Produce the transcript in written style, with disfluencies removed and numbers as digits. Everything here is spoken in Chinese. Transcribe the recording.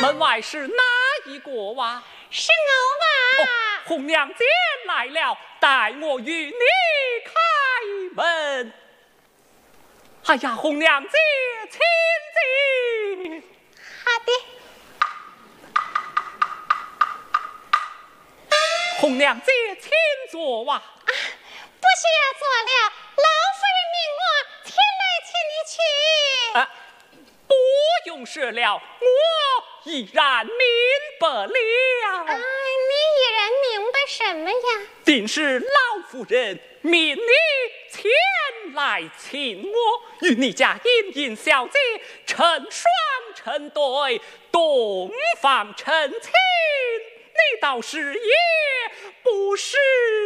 门外是哪一个哇？ 是我啊！ 红娘姐来了，带我与你开门。哎呀，红娘姐，请进。 好的。 红娘姐，请坐哇。 不需要坐了，老夫人命我前来请你去。 不用说了，我已然明白了。 你已然明白什么呀？ 定是老夫人命你前来请我，与你家茵茵小姐成双成对，洞房成亲。你倒是也不是